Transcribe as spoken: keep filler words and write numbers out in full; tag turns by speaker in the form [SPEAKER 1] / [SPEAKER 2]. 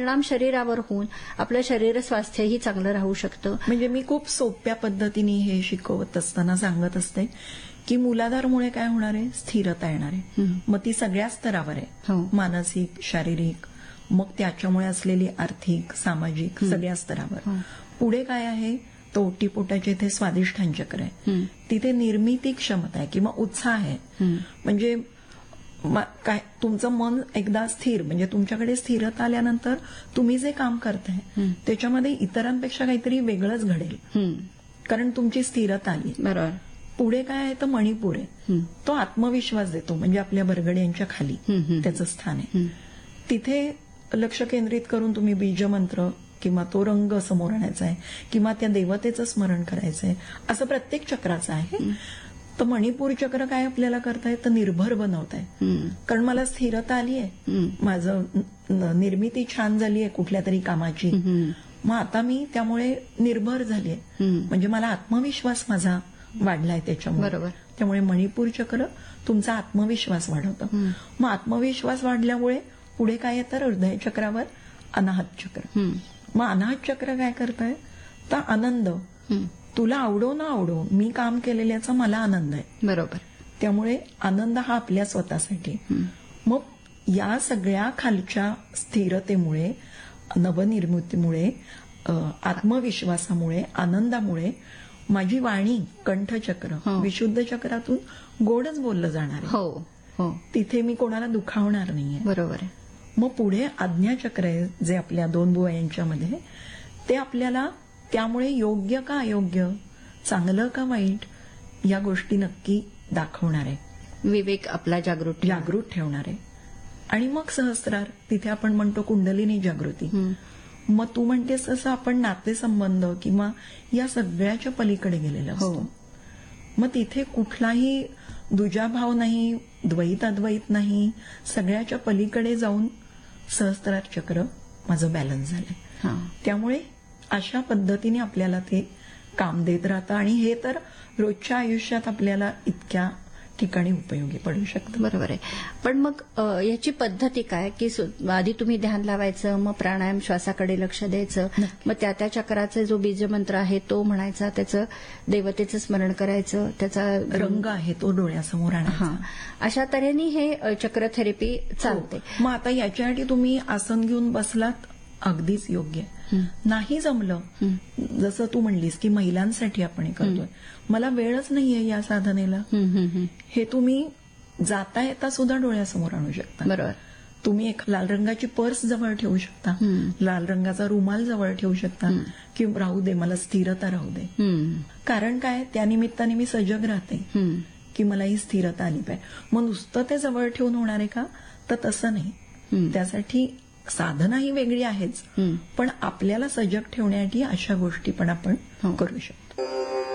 [SPEAKER 1] परिणाम शरीरावर होऊन आपलं शरीर स्वास्थ्यही चांगलं राहू शकतं.
[SPEAKER 2] म्हणजे मी खूप सोप्या पद्धतीने हे शिकवत असताना सांगत असते की मूलाधारमुळे काय होणार आहे, स्थिरता येणार आहे. मग ती सगळ्या स्तरावर आहे,
[SPEAKER 1] हो.
[SPEAKER 2] मानसिक, शारीरिक, मग त्याच्यामुळे असलेली आर्थिक, सामाजिक, सगळ्या स्तरावर. पुढे काय आहे, तो ओटीपोटाचे इथे स्वादिष्ठान चक्र आहे, तिथे निर्मिती क्षमता आहे किंवा उत्साह आहे. म्हणजे काय तुमचं मन एकदा स्थिर, म्हणजे तुमच्याकडे स्थिरता आल्यानंतर तुम्ही जे काम करताय त्याच्यामध्ये इतरांपेक्षा काहीतरी वेगळंच घडेल, कारण तुमची स्थिरता आली.
[SPEAKER 1] बरोबर.
[SPEAKER 2] पुढे काय आहे, तर मणिपूर आहे, तो आत्मविश्वास देतो, म्हणजे आपल्या बरगड्यांच्या खाली त्याचं स्थान आहे. तिथे लक्ष केंद्रित करून तुम्ही बीजमंत्र किंवा तो रंग समोर आणायचा आहे किंवा त्या देवतेचं स्मरण करायचं आहे, असं प्रत्येक चक्राचं आहे. तर मणिपूर चक्र काय आपल्याला करताय, तर निर्भर बनवताय, कारण मला स्थिरता आली आहे, माझं निर्मिती छान झाली आहे कुठल्या तरी कामाची, मग आता मी त्यामुळे निर्भर झाली आहे, म्हणजे मला आत्मविश्वास माझा वाढलाय त्याच्यामुळे.
[SPEAKER 1] बरोबर.
[SPEAKER 2] त्यामुळे मणिपूर चक्र तुमचा आत्मविश्वास वाढवतं. मग आत्मविश्वास वाढल्यामुळे पुढे काय येतं, हृदय चक्रावर अनाहत चक्र. मग अनाहत चक्र काय करताय, तर आनंद, तुला आवडो ना आवडो मी काम केलेल्याचा मला आनंद आहे.
[SPEAKER 1] बरोबर.
[SPEAKER 2] त्यामुळे आनंद हा आपल्या स्वतःसाठी. मग या सगळ्या खालच्या स्थिरतेमुळे, नवनिर्मितीमुळे, आत्मविश्वासामुळे, आनंदामुळे माझी वाणी, कंठचक्र, विशुद्ध चक्रातून गोडच बोललं जाणार आहे.
[SPEAKER 1] हो हो.
[SPEAKER 2] तिथे मी कोणाला दुखावणार नाहीये.
[SPEAKER 1] बरोबर आहे.
[SPEAKER 2] मग पुढे आज्ञाचक्र आहे जे आपल्या दोन बुवा यांच्यामध्ये, ते आपल्याला त्यामुळे योग्य का अयोग्य, चांगलं का वाईट, या गोष्टी नक्की दाखवणार आहे.
[SPEAKER 1] विवेक आपला जागृत
[SPEAKER 2] जागृत ठेवणार आहे. आणि मग सहस्रार, तिथे आपण म्हणतो कुंडलिनी जागृती. मग तू म्हणतेस तसं आपण नातेसंबंध किंवा या सगळ्याच्या पलीकडे गेलेलं असतो. मग तिथे कुठलाही दुजाभाव नाही, द्वैत अद्वैत नाही, सगळ्याच्या पलीकडे जाऊन सहस्त्रार चक्र माझं बॅलन्स झालंय. त्यामुळे अशा पद्धतीने आपल्याला ते काम देत राहतं आणि हे तर रोजच्या आयुष्यात आपल्याला इतक्या ठिकाणी उपयोगी पडू शकतं.
[SPEAKER 1] बरोबर आहे. पण मग याची पद्धती काय, की आधी तुम्ही ध्यान लावायचं, मग प्राणायाम, श्वासाकडे लक्ष द्यायचं, मग त्या त्या चक्राचा जो बीजमंत्र आहे तो म्हणायचा, त्याचं देवतेचं स्मरण करायचं, त्याचा
[SPEAKER 2] रंग आहे तो डोळ्यासमोर आणायचा.
[SPEAKER 1] अशा तऱ्हेने हे चक्र थेरपी चालते.
[SPEAKER 2] मग आता याच्यासाठी तुम्ही आसन घेऊन बसलात, अगदीच योग्य. नाही जमलं, जसं तू म्हणलीस की महिलांसाठी आपण हे करतोय, मला वेळच नाहीये या साधनेला, हे तुम्ही जाता येता सुद्धा डोळ्यासमोर आणू शकता.
[SPEAKER 1] बरोबर.
[SPEAKER 2] तुम्ही एक लाल रंगाची पर्स जवळ ठेवू शकता, लाल रंगाचा रुमाल जवळ ठेवू शकता, की राहू दे मला स्थिरता राहू दे. कारण काय, त्या निमित्ताने मी सजग राहते की मला ही स्थिरता आली पाहिजे. मग नुसतं ते जवळ ठेवून होणार आहे का, तर तसं नाही. त्यासाठी साधना ही वेगळी आहेच, पण आपल्याला सजग ठेवण्यासाठी अशा गोष्टी पण आपण करू शकतो.